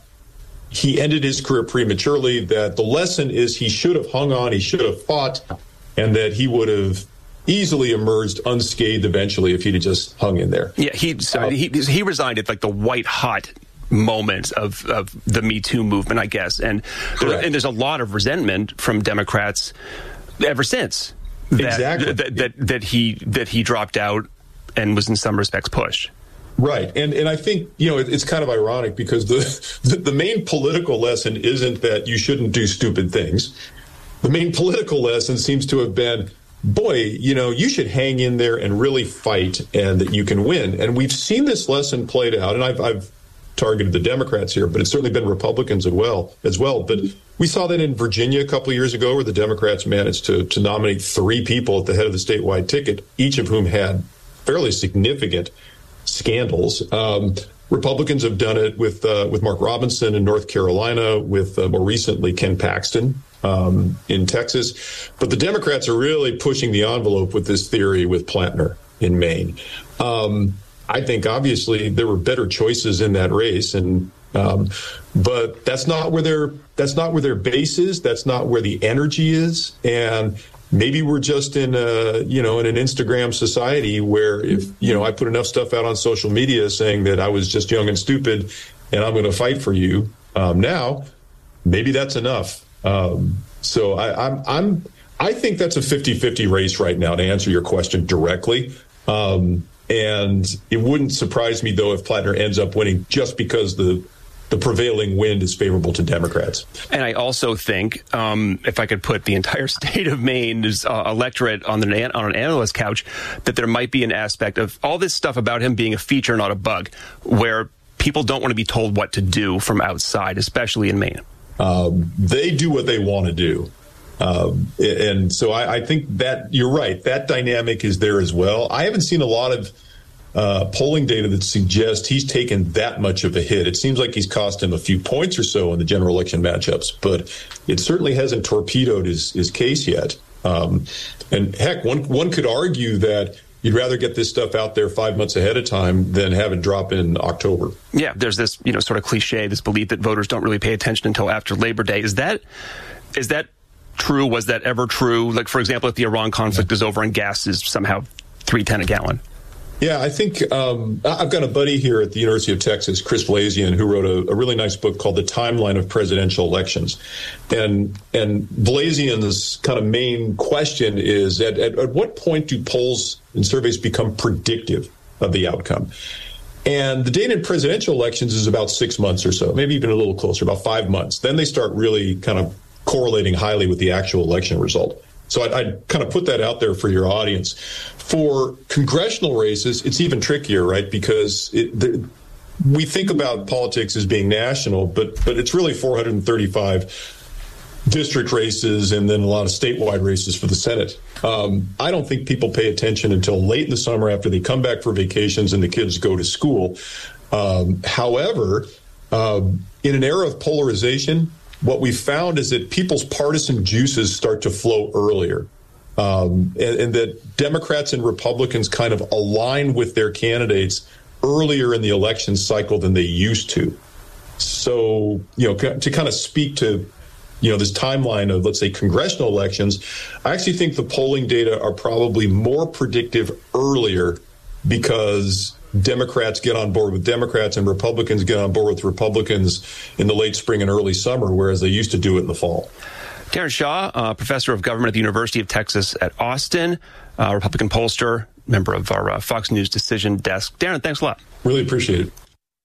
he ended his career prematurely, that the lesson is he should have hung on, he should have fought, and that he would have easily emerged unscathed eventually if he'd have just hung in there. Yeah, he so uh, he, he resigned at like the white hot moment of, of the Me Too movement, I guess. And, and there's a lot of resentment from Democrats ever since that, exactly. that, that, that he that he dropped out and was in some respects pushed. Right. And and I think, you know, it, it's kind of ironic because the, the the main political lesson isn't that you shouldn't do stupid things. The main political lesson seems to have been, boy, you know, you should hang in there and really fight, and that you can win. And we've seen this lesson played out, and I've, I've targeted the Democrats here, but it's certainly been Republicans as well. As well. But we saw that in Virginia a couple of years ago, where the Democrats managed to, to nominate three people at the head of the statewide ticket, each of whom had fairly significant scandals. Um, Republicans have done it with uh, with Mark Robinson in North Carolina, with uh, more recently Ken Paxton um, in Texas. But the Democrats are really pushing the envelope with this theory with Plattner in Maine. Um, I think obviously there were better choices in that race, and um, but that's not where their that's not where their base is. That's not where the energy is, and maybe we're just in a, you know, in an Instagram society where if, you know, I put enough stuff out on social media saying that I was just young and stupid and I'm going to fight for you um, now, maybe that's enough. Um, so I, I'm, I'm, I think that's a fifty-fifty race right now, to answer your question directly. Um, and it wouldn't surprise me, though, if Plattner ends up winning just because the the prevailing wind is favorable to Democrats. And I also think, um, if I could put the entire state of Maine's uh, electorate on, the, on an analyst couch, that there might be an aspect of all this stuff about him being a feature, not a bug, where people don't want to be told what to do from outside, especially in Maine. Um, they do what they want to do. Um, and so I, I think that you're right. That dynamic is there as well. I haven't seen a lot of Uh, polling data that suggests he's taken that much of a hit. It seems like he's cost him a few points or so in the general election matchups, but it certainly hasn't torpedoed his, his case yet. Um, and heck, one one could argue that you'd rather get this stuff out there five months ahead of time than have it drop in October. Yeah, there's this, you know, sort of cliche, this belief that voters don't really pay attention until after Labor Day. Is that is that true? Was that ever true? Like, for example, if the Iran conflict is over and gas is somehow three ten a gallon. Yeah, I think um, I've got a buddy here at the University of Texas, Chris Vlasian, who wrote a, a really nice book called The Timeline of Presidential Elections. And and Vlasian's kind of main question is, at, at, at what point do polls and surveys become predictive of the outcome? And the data in presidential elections is about six months or so, maybe even a little closer, about five months. Then they start really kind of correlating highly with the actual election result. So I'd, I'd kind of put that out there for your audience. For congressional races, it's even trickier, right? Because it, the, we think about politics as being national, but but it's really four hundred thirty-five district races and then a lot of statewide races for the Senate. Um, I don't think people pay attention until late in the summer after they come back for vacations and the kids go to school. Um, however, um, in an era of polarization, what we found is that people's partisan juices start to flow earlier, um, and, and that Democrats and Republicans kind of align with their candidates earlier in the election cycle than they used to. So, you know, to kind of speak to, you know, this timeline of, let's say, congressional elections, I actually think the polling data are probably more predictive earlier because Democrats get on board with Democrats and Republicans get on board with Republicans in the late spring and early summer, whereas they used to do it in the fall. Darren Shaw, uh, professor of government at the University of Texas at Austin, uh, Republican pollster, member of our uh, Fox News Decision Desk. Darren, thanks a lot. Really appreciate it.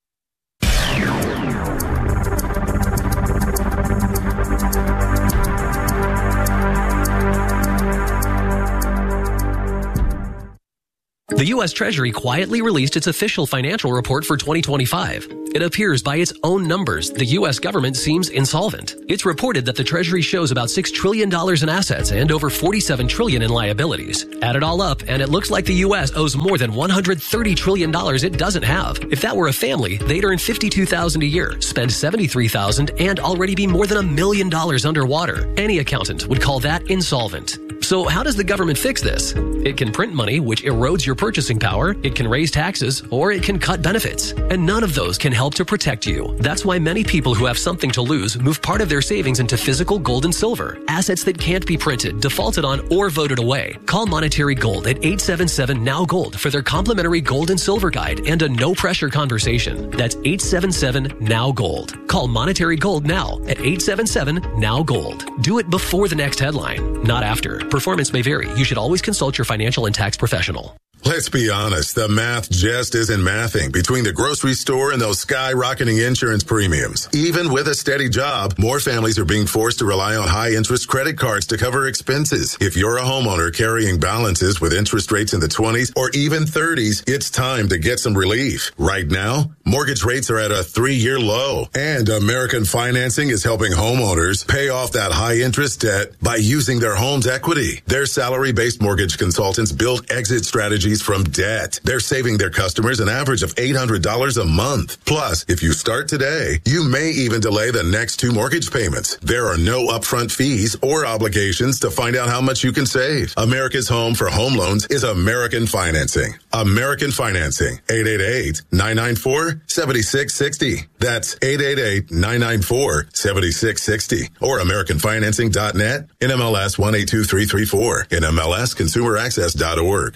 The U S Treasury quietly released its official financial report for twenty twenty-five. It appears by its own numbers, the U S government seems insolvent. It's reported that the Treasury shows about six trillion dollars in assets and over forty-seven trillion dollars in liabilities. Add it all up, and it looks like the U S owes more than one hundred thirty trillion dollars it doesn't have. If that were a family, they'd earn fifty-two thousand dollars a year, spend seventy-three thousand dollars, and already be more than a million dollars underwater. Any accountant would call that insolvent. So how does the government fix this? It can print money, which erodes your purchasing power, it can raise taxes, or it can cut benefits. And none of those can help to protect you. That's why many people who have something to lose move part of their savings into physical gold and silver, assets that can't be printed, defaulted on, or voted away. Call Monetary Gold at eight seven seven N O W Gold for their complimentary gold and silver guide and a no-pressure conversation. That's eight seven seven N O W Gold. Call Monetary Gold now at eight seven seven N O W Gold. Do it before the next headline, not after. Performance may vary. You should always consult your financial and tax professional. Let's be honest, the math just isn't mathing between the grocery store and those skyrocketing insurance premiums. Even with a steady job, more families are being forced to rely on high-interest credit cards to cover expenses. If you're a homeowner carrying balances with interest rates in the twenties or even thirties, it's time to get some relief. Right now, mortgage rates are at a three-year low, and American Financing is helping homeowners pay off that high-interest debt by using their home's equity. Their salary-based mortgage consultants build exit strategies from debt. They're saving their customers an average of eight hundred dollars a month. Plus, if you start today, you may even delay the next two mortgage payments. There are no upfront fees or obligations to find out how much you can save. America's home for home loans is American Financing. American Financing. eight eight eight, nine nine four, seven six six zero. That's eight eight eight, nine nine four, seven six six zero. Or American Financing dot net. N M L S one eight two three three four. N M L S consumer access dot org.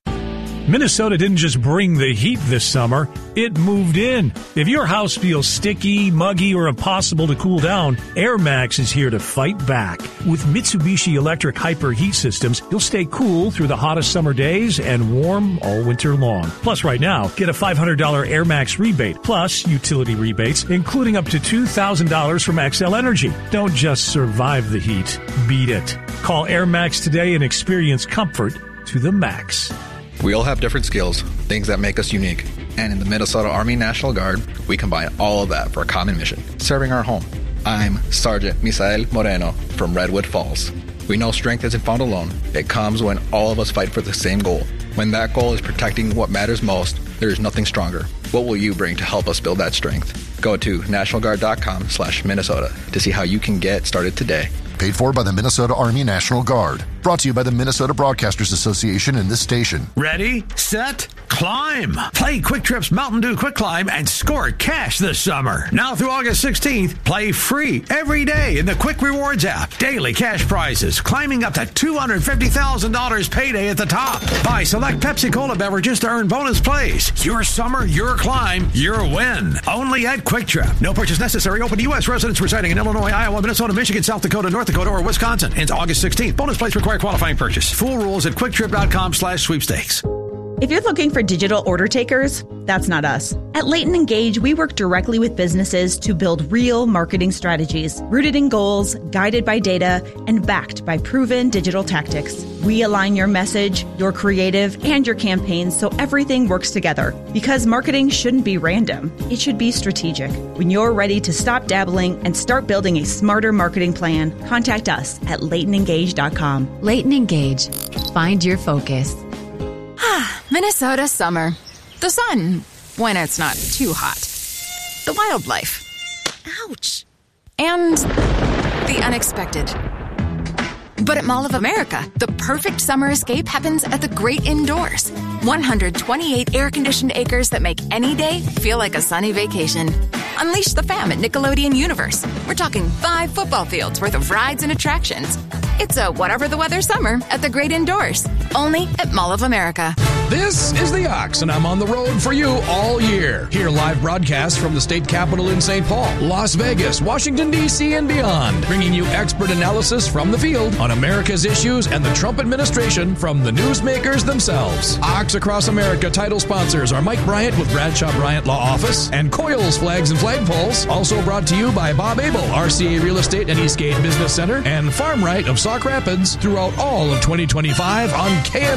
Minnesota didn't just bring the heat this summer, it moved in. If your house feels sticky, muggy, or impossible to cool down, Air Max is here to fight back. With Mitsubishi electric Hyper heat systems, you'll stay cool through the hottest summer days and warm all winter long. Plus, right now, get a five hundred dollars Air Max rebate, plus utility rebates, including up to two thousand dollars from Xcel Energy. Don't just survive the heat, beat it. Call Air Max today and experience comfort to the max. We all have different skills, things that make us unique. And in the Minnesota Army National Guard, we combine all of that for a common mission, serving our home. I'm Sergeant Misael Moreno from Redwood Falls. We know strength isn't found alone. It comes when all of us fight for the same goal. When that goal is protecting what matters most, there is nothing stronger. What will you bring to help us build that strength? Go to nationalguard.com slash Minnesota to see how you can get started today. Paid for by the Minnesota Army National Guard. Brought to you by the Minnesota Broadcasters Association and this station. Ready, set, climb. Play Quick Trip's Mountain Dew Quick Climb and score cash this summer. Now through August sixteenth, play free every day in the Quick Rewards app. Daily cash prizes, climbing up to two hundred fifty thousand dollars payday at the top. Buy select Pepsi Cola beverages to earn bonus plays. Your summer, your climb, your win. Only at Quick Trip. No purchase necessary. Open to U S residents residing in Illinois, Iowa, Minnesota, Michigan, South Dakota, North Dakota, or Wisconsin. Ends August sixteenth. Bonus plays require qualifying purchase. Full rules at quicktrip.com slash sweepstakes. If you're looking for digital order takers, that's not us. At Leighton Engage, we work directly with businesses to build real marketing strategies, rooted in goals, guided by data, and backed by proven digital tactics. We align your message, your creative, and your campaigns so everything works together. Because marketing shouldn't be random. It should be strategic. When you're ready to stop dabbling and start building a smarter marketing plan, contact us at leighton engage dot com. Leighton Engage. Find your focus. Minnesota summer. The sun, when it's not too hot. The wildlife. Ouch. And the unexpected. But at Mall of America, the perfect summer escape happens at the great indoors. one hundred twenty-eight air-conditioned acres that make any day feel like a sunny vacation. Unleash the fam at Nickelodeon Universe. We're talking five football fields worth of rides and attractions. It's a whatever the weather summer at the great indoors. Only at Mall of America. This is The Ox, and I'm on the road for you all year. Hear live broadcasts from the state capitol in Saint Paul, Las Vegas, Washington, D C, and beyond, bringing you expert analysis from the field on America's issues and the Trump administration from the newsmakers themselves. Ox Across America title sponsors are Mike Bryant with Bradshaw Bryant Law Office and Coyle's Flags and Flagpoles. Also brought to you by Bob Abel, R C A Real Estate and Eastgate Business Center, and Farm Right of Sauk Rapids throughout all of twenty twenty-five on K N